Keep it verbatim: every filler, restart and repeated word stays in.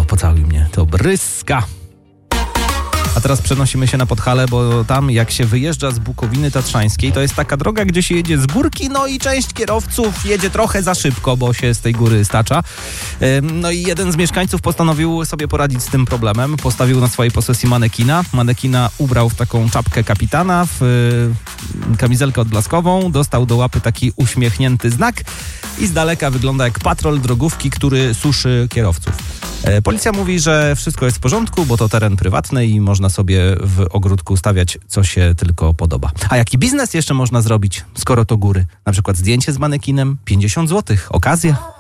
Pocałuj mnie, to Bryska. A teraz przenosimy się na Podhale, bo tam jak się wyjeżdża z Bukowiny Tatrzańskiej, to jest taka droga, gdzie się jedzie z górki, no i część kierowców jedzie trochę za szybko, bo się z tej góry stacza. No i jeden z mieszkańców postanowił sobie poradzić z tym problemem. Postawił na swojej posesji manekina. Manekina ubrał w taką czapkę kapitana, w kamizelkę odblaskową, dostał do łapy taki uśmiechnięty znak i z daleka wygląda jak patrol drogówki, który suszy kierowców. Policja mówi, że wszystko jest w porządku, bo to teren prywatny i można sobie w ogródku stawiać, co się tylko podoba. A jaki biznes jeszcze można zrobić, skoro to góry? Na przykład zdjęcie z manekinem, pięćdziesiąt złotych, okazja.